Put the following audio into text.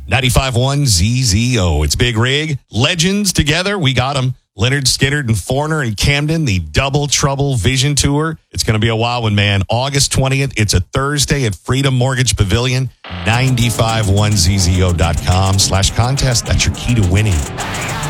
95.1 ZZO. It's Big Rig. Legends together. We got them. Leonard Skinner and Foreigner in Camden, the Double Trouble Vision Tour. It's going to be a wild one, man. August 20th. It's a Thursday at Freedom Mortgage Pavilion. 951ZZO.com/contest. That's your key to winning.